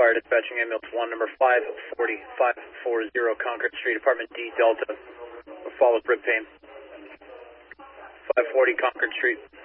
Fire dispatching ambulance 1, number 540 Concord Street, apartment D Delta. Follow rib pain. 540 Concord Street.